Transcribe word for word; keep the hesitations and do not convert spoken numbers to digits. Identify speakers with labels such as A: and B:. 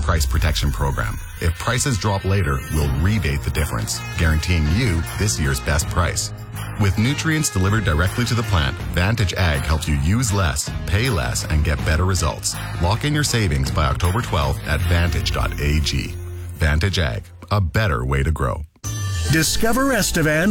A: price protection program. If prices drop later, we'll rebate the difference, guaranteeing you this year's best price. With nutrients delivered directly to the plant, Vantage Ag helps you use less, pay less, and get better results. Lock in your savings by October twelfth at vantage dot a g. Vantage Ag, a better way to grow.
B: Discover Estevan